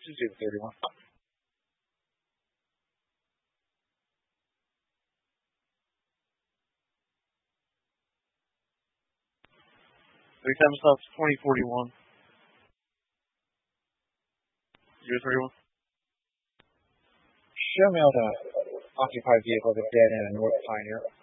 Tuesday the 31st. Three time stops 2041. US 31. Show me all the occupied vehicles at dead end in North Pioneer.